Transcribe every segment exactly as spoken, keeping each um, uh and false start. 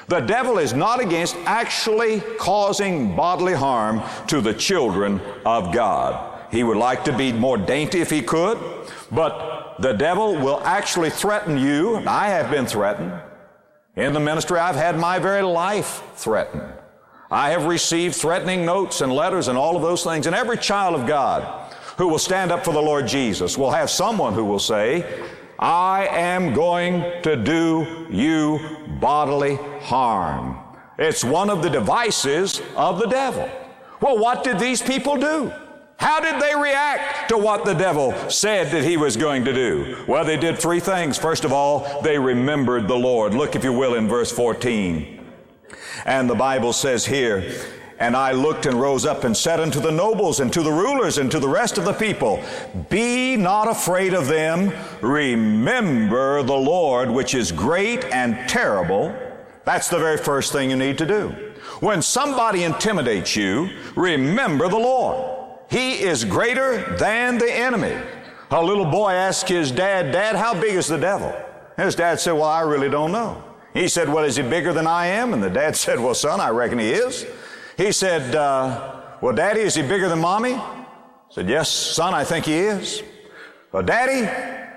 The devil is not against actually causing bodily harm to the children of God. He would like to be more dainty if he could, but the devil will actually threaten you. I have been threatened. In the ministry, I've had my very life threatened. I have received threatening notes and letters and all of those things. And every child of God who will stand up for the Lord Jesus will have someone who will say, I am going to do you bodily harm. It's one of the devices of the devil. Well, what did these people do? How did they react to what the devil said that he was going to do? Well, they did three things. First of all, they remembered the Lord. Look, if you will, in verse fourteen. And the Bible says here, and I looked and rose up and said unto the nobles and to the rulers and to the rest of the people, be not afraid of them. Remember the Lord, which is great and terrible. That's the very first thing you need to do. When somebody intimidates you, remember the Lord. He is greater than the enemy. A little boy asked his dad, Dad, how big is the devil? And his dad said, well, I really don't know. He said, well, is he bigger than I am? And the dad said, well, son, I reckon he is. He said, uh, well, Daddy, is he bigger than Mommy? I said, yes, son, I think he is. Well, Daddy,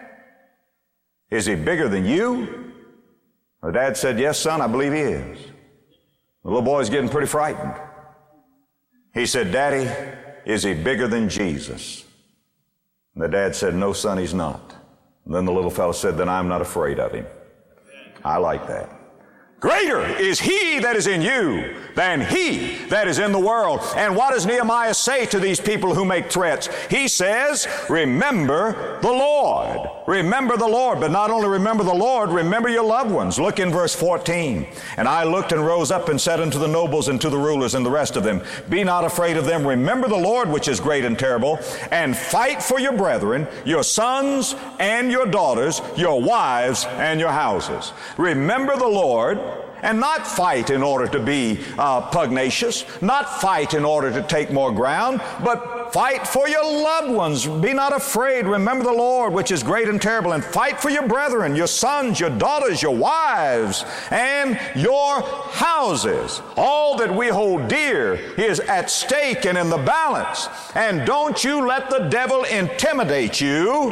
is he bigger than you? The dad said, yes, son, I believe he is. The little boy's getting pretty frightened. He said, Daddy, is he bigger than Jesus? And the dad said, no, son, he's not. And then the little fellow said, then I'm not afraid of him. I like that. Greater is he that is in you than he that is in the world. And what does Nehemiah say to these people who make threats? He says, remember the Lord. Remember the Lord. But not only remember the Lord, remember your loved ones. Look in verse fourteen. And I looked and rose up and said unto the nobles and to the rulers and the rest of them, be not afraid of them. Remember the Lord, which is great and terrible, and fight for your brethren, your sons and your daughters, your wives and your houses. Remember the Lord. And not fight in order to be uh, pugnacious, not fight in order to take more ground, but fight for your loved ones. Be not afraid. Remember the Lord, which is great and terrible, and fight for your brethren, your sons, your daughters, your wives, and your houses. All that we hold dear is at stake and in the balance. And don't you let the devil intimidate you.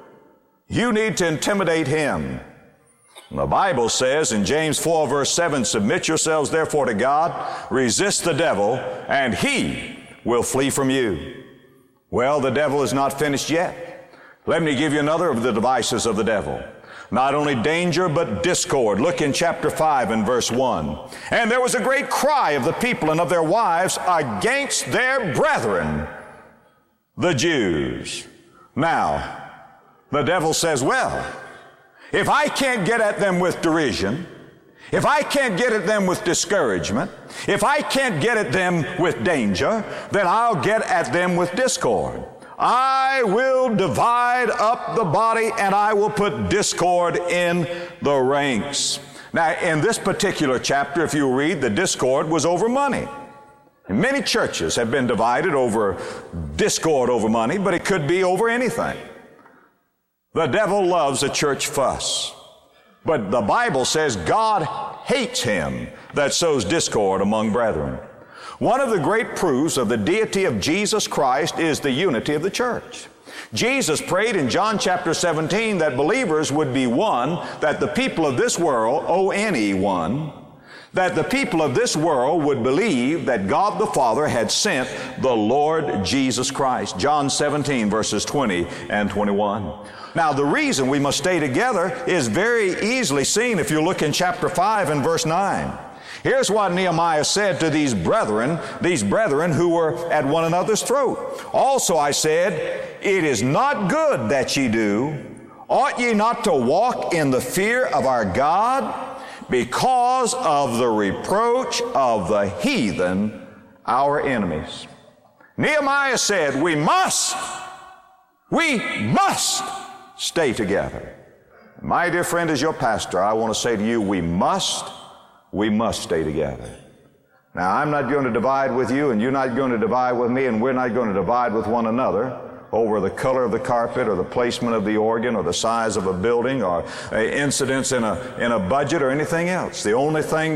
You need to intimidate him. The Bible says in James four verse seven, submit yourselves therefore to God, resist the devil, and he will flee from you. Well, the devil is not finished yet. Let me give you another of the devices of the devil. Not only danger, but discord. Look in chapter five and verse one. And there was a great cry of the people and of their wives against their brethren, the Jews. Now, the devil says, well, if I can't get at them with derision, if I can't get at them with discouragement, if I can't get at them with danger, then I'll get at them with discord. I will divide up the body and I will put discord in the ranks. Now, in this particular chapter, if you read, the discord was over money. And many churches have been divided over discord over money, but it could be over anything. The devil loves a church fuss, but the Bible says God hates him that sows discord among brethren. One of the great proofs of the deity of Jesus Christ is the unity of the church. Jesus prayed in John chapter seventeen that believers would be one, that the people of this world, O N E one, that the people of this world would believe that God the Father had sent the Lord Jesus Christ. John seventeen verses twenty and twenty-one. Now, the reason we must stay together is very easily seen if you look in chapter five and verse nine. Here's what Nehemiah said to these brethren, these brethren who were at one another's throat. Also I said, it is not good that ye do. Ought ye not to walk in the fear of our God because of the reproach of the heathen, our enemies? Nehemiah said, we must, we must stay together. My dear friend, as your pastor, I want to say to you, we must, we must stay together. Now, I'm not going to divide with you, and you're not going to divide with me, and we're not going to divide with one another over the color of the carpet or the placement of the organ or the size of a building or uh, incidents in a, in a budget or anything else. The only thing